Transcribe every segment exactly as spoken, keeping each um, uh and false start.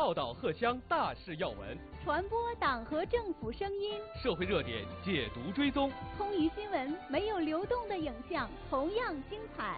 报道荷乡大事要闻， 传播党和政府声音， 社会热点解读追踪。 通舆新闻没有流动的影像，同样精彩。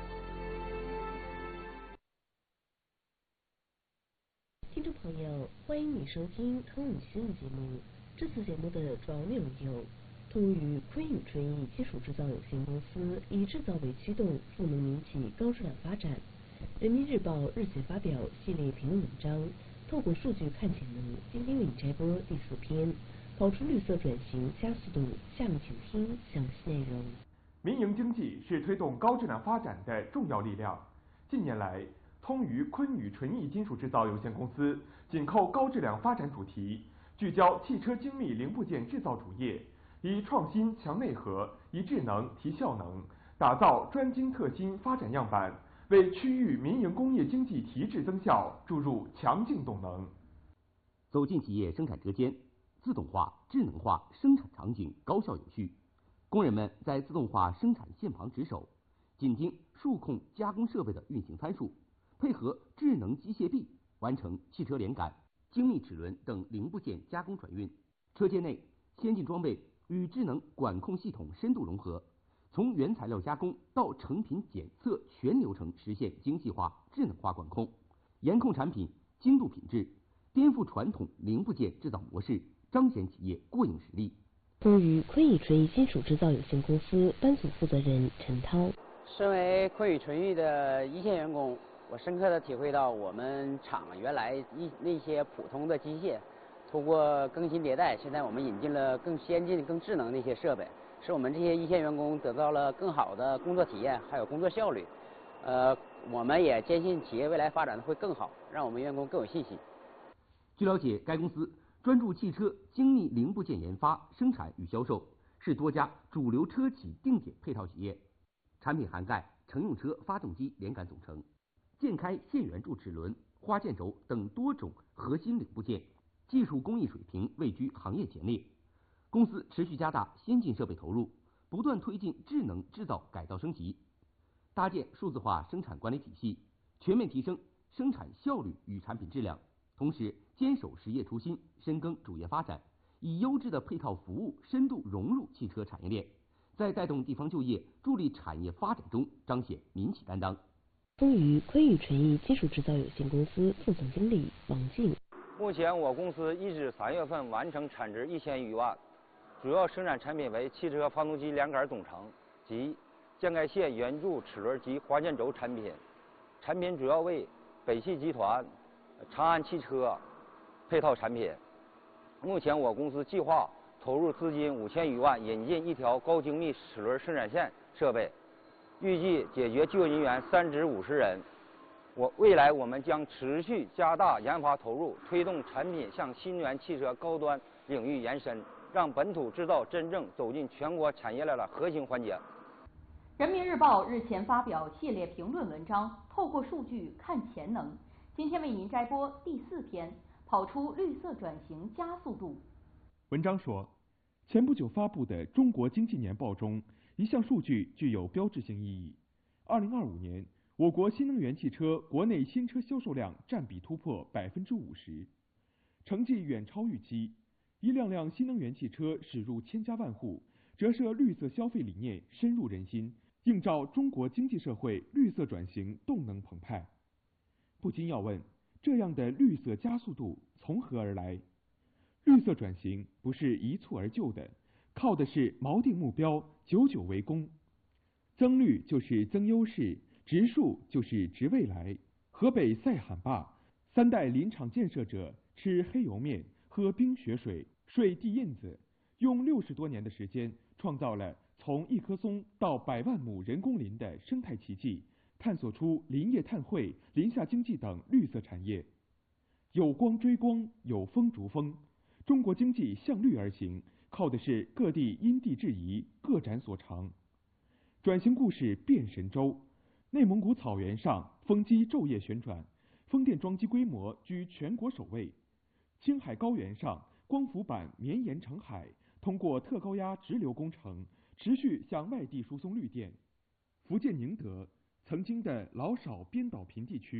听众朋友，欢迎你收听通语新闻节目。这次节目的主要内容有：通语昆宇纯艺金属制造有限公司以制造为驱动，赋能民企高质量发展。人民日报日前发表系列评论文章，透过数据看潜能。今天为你摘播第四篇，跑出绿色转型加速度。下面请听详细内容。 民营经济是推动高质量发展的重要力量。近年来，通于昆宇纯艺金属制造有限公司紧扣高质量发展主题，聚焦汽车精密零部件制造主业，以创新强内核，以智能提效能，打造专精特新发展样板，为区域民营工业经济提质增效注入强劲动能。 走进企业生产车间，自动化、智能化生产场景高效有序。工人们在自动化生产线旁值守，紧盯数控加工设备的运行参数，配合智能机械臂完成汽车连杆、精密齿轮等零部件加工转运。车间内先进装备与智能管控系统深度融合，从原材料加工到成品检测全流程实现精细化、智能化管控，严控产品精度品质，颠覆传统零部件制造模式，彰显企业过硬实力。 通于昆宇纯艺金属制造有限公司班组负责人陈涛： 身为昆宇纯艺的一线员工，我深刻地体会到我们厂原来一那些普通的机械，通过更新迭代，现在我们引进了更先进、更智能的一些设备，使我们这些一线员工得到了更好的工作体验，还有工作效率。呃，我们也坚信企业未来发展的会更好，让我们员工更有信心。 据了解，该公司专注汽车精密零部件研发、生产与销售，是多家主流车企定点配套企业，产品涵盖乘用车发动机连杆总成、键开线圆柱齿轮、花键轴等多种核心零部件，技术工艺水平位居行业前列。公司持续加大先进设备投入，不断推进智能制造改造升级，搭建数字化生产管理体系，全面提升生产效率与产品质量，同时坚守实业初心，深耕主业发展，以优质的配套服务深度融入汽车产业链，在带动地方就业、助力产业发展中彰显民企担当。 通于昆宇纯艺金属制造有限公司副总经理王静： 目前我公司一至三月份完成产值一千余万，主要生产产品为汽车发动机连杆总成及键开线圆柱齿轮及花键轴产品，产品主要为北汽集团、长安汽车配套产品。目前我公司计划投入资金五千余万，引进一条高精密齿轮生产线设备，预计解决就业人员三至五十人。我未来我们将持续加大研发投入，推动产品向新能源汽车高端领域延伸，让本土制造真正走进全国产业链的核心环节。 人民日报日前发表系列评论文章，透过数据看潜能。今天为您摘播第四篇，跑出绿色转型加速度。 文章说，前不久发布的《中国经济年报》中，一项数据具有标志性意义。二零二五年，我国新能源汽车国内新车销售量占比突破百分之五十，成绩远超预期。一辆辆新能源汽车驶入千家万户，折射绿色消费理念深入人心，映照中国经济社会绿色转型动能澎湃。不禁要问，这样的绿色加速度从何而来？绿色转型不是一蹴而就的，靠的是锚定目标，久久为功。增绿就是增优势，植树就是植未来。河北赛罕坝三代林场建设者吃黑油面，喝冰雪水，睡地印子，用六十多年的时间，创造了从一棵松到百万亩人工林的生态奇迹，探索出林业碳汇、林下经济等绿色产业。有光追光，有风逐风，中国经济向绿而行，靠的是各地因地制宜，各展所长。转型故事变神州，内蒙古草原上风机昼夜旋转，风电装机规模居全国首位。青海高原上光伏板绵延成海，通过特高压直流工程，持续向外地输送绿电。福建宁德曾经的老少边岛坪地区，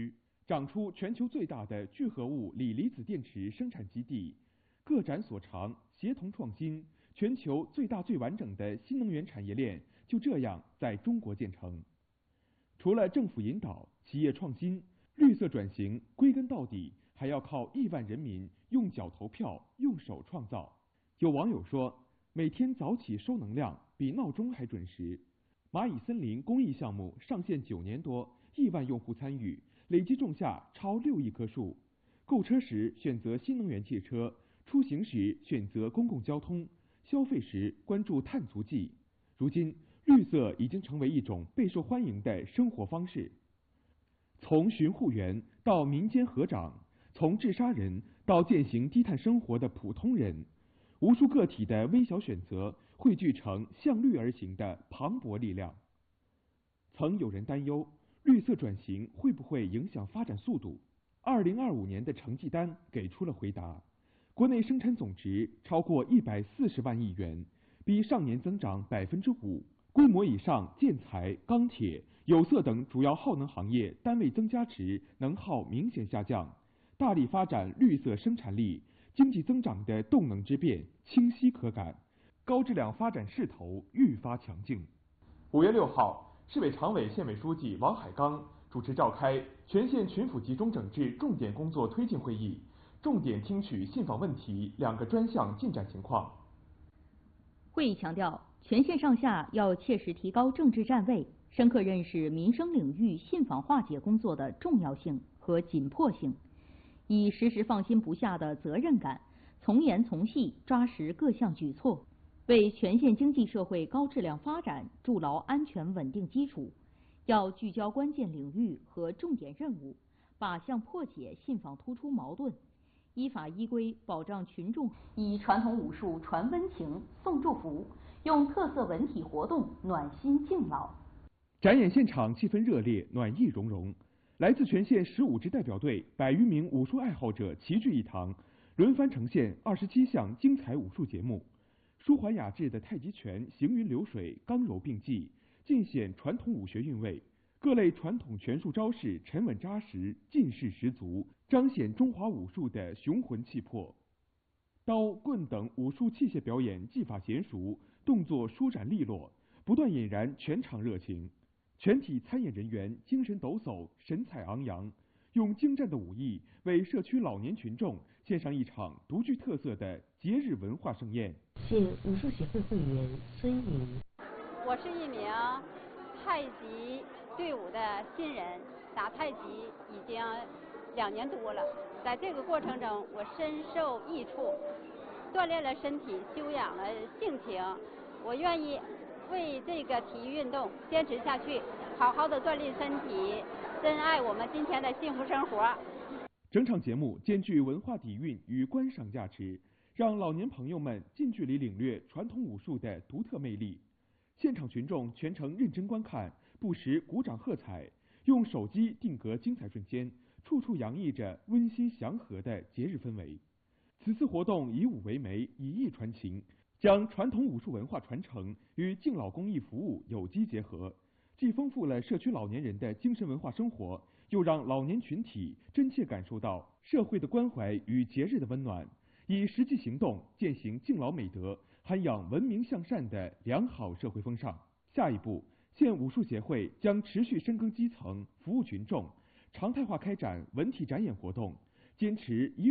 长出全球最大的聚合物锂离子电池生产基地，各展所长，协同创新，全球最大最完整的新能源产业链就这样在中国建成。除了政府引导、企业创新，绿色转型归根到底还要靠亿万人民用脚投票、用手创造。有网友说，每天早起收能量比闹钟还准时。蚂蚁森林公益项目上线九年多，亿万用户参与，累计种下超六亿棵树。购车时选择新能源汽车，出行时选择公共交通，消费时关注碳足迹。如今，绿色已经成为一种备受欢迎的生活方式。从巡护员到民间合长，从治沙人到践行低碳生活的普通人，无数个体的微小选择汇聚成向绿而行的磅礴力量。曾有人担忧，绿色转型会不会影响发展速度？二零二五年的成绩单给出了回答。国内生产总值超过一百四十万亿元，比上年增长百分之五。规模以上建材、钢铁、有色等主要耗能行业单位增加值能耗明显下降，大力发展绿色生产力，经济增长的动能之变清晰可感，高质量发展势头愈发强劲。五月六号，市委常委、县委书记王海刚主持召开全县群府集中整治重点工作推进会议，重点听取信访问题两个专项进展情况。 会议强调，全县上下要切实提高政治站位，深刻认识民生领域信访化解工作的重要性和紧迫性，以时时放心不下的责任感，从严从细抓实各项举措，为全县经济社会高质量发展筑牢安全稳定基础。要聚焦关键领域和重点任务，靶向破解信访突出矛盾，依法依规保障群众以传统武术传温情、送祝福，用特色文体活动暖心敬老。 展演现场气氛热烈，暖意融融。来自全县十五支代表队百余名武术爱好者齐聚一堂，轮番呈现二十七项精彩武术节目，舒缓雅致的太极拳行云流水、刚柔并济，尽显传统武学韵味。各类传统拳术招式沉稳扎实，劲势十足，彰显中华武术的雄浑气魄。刀、棍等武术器械表演技法娴熟，动作舒展利落，不断引燃全场热情。全体参演人员精神抖擞，神采昂扬，用精湛的武艺为社区老年群众献上一场独具特色的节日文化盛宴。 县武术协会会员孙颖， 我是一名太极队伍的新人，打太极已经两年多了，在这个过程中我深受益处，锻炼了身体，修养了性情，我愿意为这个体育运动坚持下去，好好的锻炼身体，珍爱我们今天的幸福生活。 整场节目兼具文化底蕴与观赏价值，让老年朋友们近距离领略传统武术的独特魅力。现场群众全程认真观看，不时鼓掌喝彩，用手机定格精彩瞬间，处处洋溢着温馨祥和的节日氛围。此次活动以武为媒，以艺传情，将传统武术文化传承与敬老公益服务有机结合，既丰富了社区老年人的精神文化生活，又让老年群体真切感受到社会的关怀与节日的温暖，以实际行动践行敬老美德，涵养文明向善的良好社会风尚。下一步，县武术协会将持续深耕基层，服务群众，常态化开展文体展演活动，坚持以